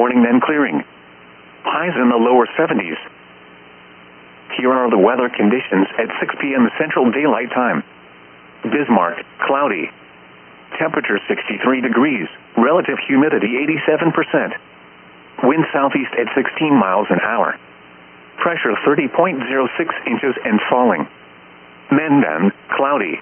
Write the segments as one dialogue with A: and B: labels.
A: morning, then clearing. Highs in the lower 70s. Here are the weather conditions at 6 p.m. Central Daylight Time. Bismarck, cloudy. Temperature 63 degrees. Relative humidity 87%. Wind southeast at 16 miles an hour. Pressure 30.06 inches and falling. Menden, cloudy.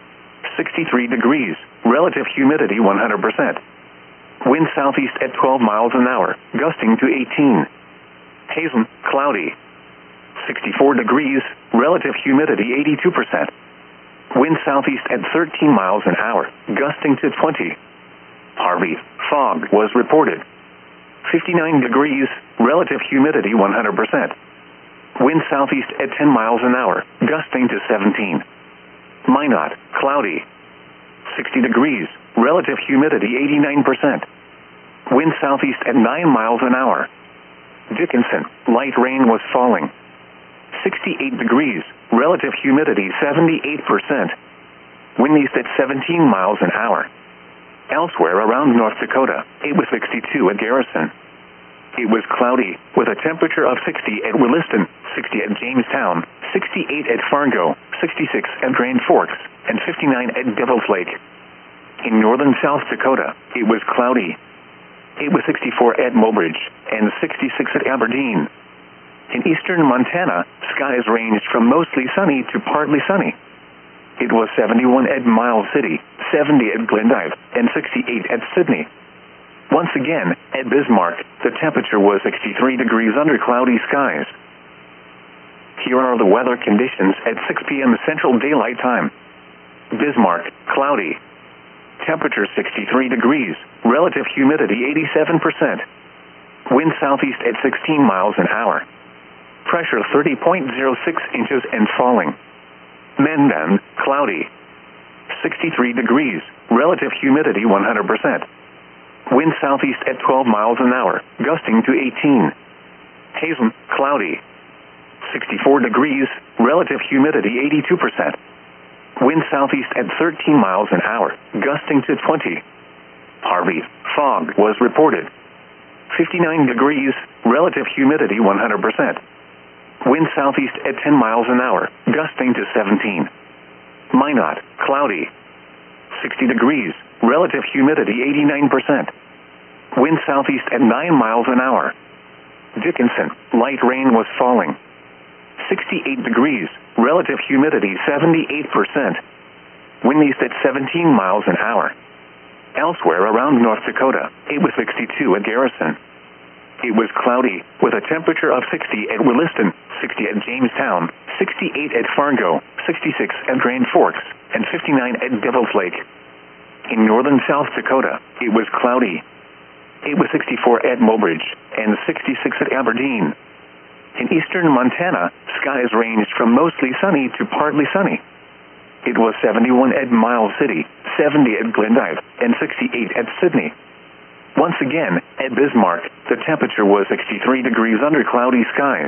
A: 63 degrees. Relative humidity 100%. Wind southeast at 12 miles an hour, gusting to 18. Hazen, cloudy. 64 degrees. Relative humidity 82%. Wind southeast at 13 miles an hour, gusting to 20. Harvey, fog was reported. 59 degrees. Relative humidity 100%. Wind southeast at 10 miles an hour, gusting to 17. Minot, cloudy. 60 degrees. Relative humidity 89%. Wind southeast at 9 miles an hour. Dickinson, light rain was falling. 68 degrees. Relative humidity 78%. Wind east at 17 miles an hour. Elsewhere around North Dakota, it was 62 at Garrison. It was cloudy, with a temperature of 60 at Williston, 60 at Jamestown, 68 at Fargo, 66 at Grand Forks, and 59 at Devil's Lake. In northern South Dakota, it was cloudy. It was 64 at Mobridge, and 66 at Aberdeen. In eastern Montana, skies ranged from mostly sunny to partly sunny. It was 71 at Miles City, 70 at Glendive, and 68 at Sydney. Once again, at Bismarck, the temperature was 63 degrees under cloudy skies. Here are the weather conditions at 6 p.m. Central Daylight Time. Bismarck, cloudy. Temperature 63 degrees. Relative humidity 87%. Wind southeast at 16 miles an hour. Pressure 30.06 inches and falling. Menden, cloudy. 63 degrees. Relative humidity 100%. Wind southeast at 12 miles an hour, gusting to 18. Hazen, cloudy. 64 degrees. Relative humidity 82%. Wind southeast at 13 miles an hour, gusting to 20. Harvey, fog was reported. 59 degrees. Relative humidity 100%. Wind southeast at 10 miles an hour, gusting to 17. Minot, cloudy. 60 degrees. Relative humidity 89%. Wind southeast at 9 miles an hour. Dickinson, light rain was falling. 68 degrees. Relative humidity 78%. Wind east at 17 miles an hour. Elsewhere around North Dakota, it was 62 at Garrison. It was cloudy, with a temperature of 60 at Williston, 60 at Jamestown, 68 at Fargo, 66 at Grand Forks, and 59 at Devil's Lake. In northern South Dakota, it was cloudy. It was 64 at Mobridge, and 66 at Aberdeen. In eastern Montana, skies ranged from mostly sunny to partly sunny. It was 71 at Miles City, 70 at Glendive, and 68 at Sydney. Once again, at Bismarck, the temperature was 63 degrees under cloudy skies.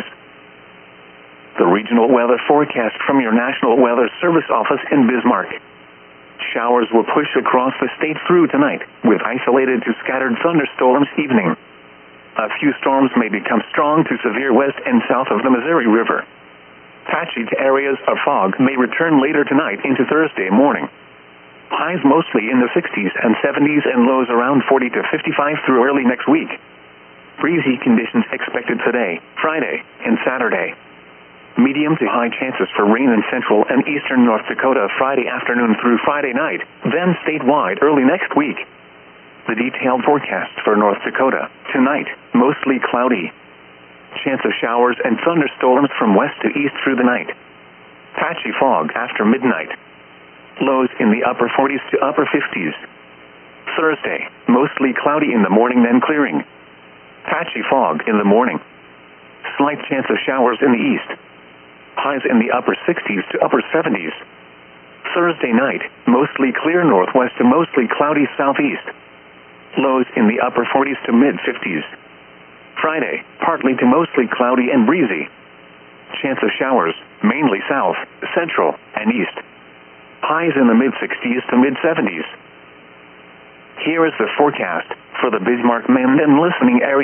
A: The regional weather forecast from your National Weather Service office in Bismarck. Showers will push across the state through tonight, with isolated to scattered thunderstorms evening. A few storms may become strong to severe west and south of the Missouri River. Patchy areas of fog may return later tonight into Thursday morning. Highs mostly in the 60s and 70s and lows around 40 to 55 through early next week. Breezy conditions expected today, Friday, and Saturday. Medium to high chances for rain in central and eastern North Dakota Friday afternoon through Friday night, then statewide early next week. The detailed forecast for North Dakota. Tonight, mostly cloudy. Chance of showers and thunderstorms from west to east through the night. Patchy fog after midnight. Lows in the upper 40s to upper 50s. Thursday, mostly cloudy in the morning, then clearing. Patchy fog in the morning. Slight chance of showers in the east. Highs in the upper 60s to upper 70s. Thursday night, mostly clear northwest to mostly cloudy southeast. Lows in the upper 40s to mid-50s. Friday, partly to mostly cloudy and breezy. Chance of showers, mainly south, central, and east. Highs in the mid-60s to mid-70s. Here is the forecast for the Bismarck Menden listening area.